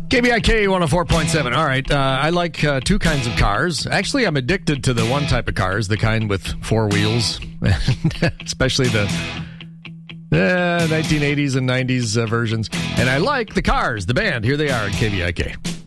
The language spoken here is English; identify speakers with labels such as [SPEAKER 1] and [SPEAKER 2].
[SPEAKER 1] KBIK 104.7. All right. I like two kinds of cars. Actually, I'm addicted to the one type of cars, the kind with four wheels, especially the 1980s and 90s versions. And I like the Cars, the band. Here they are at KBIK.